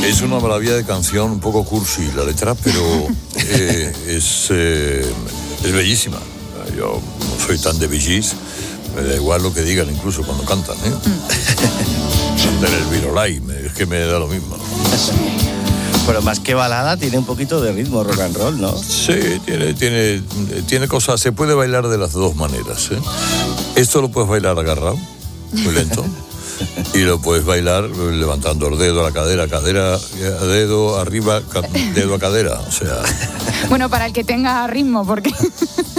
Es una maravilla de canción, un poco cursi la letra, pero es bellísima. Yo no soy tan de Bee Gees, me da igual lo que digan incluso cuando cantan, Del Elvira Lai, es que me da lo mismo. Pero más que balada, tiene un poquito de ritmo rock and roll, ¿no? Sí, tiene cosas, se puede bailar de las dos maneras, Esto lo puedes bailar agarrado, muy lento, y lo puedes bailar levantando el dedo a la cadera, dedo arriba, dedo a cadera, o sea... Bueno, para el que tenga ritmo, porque...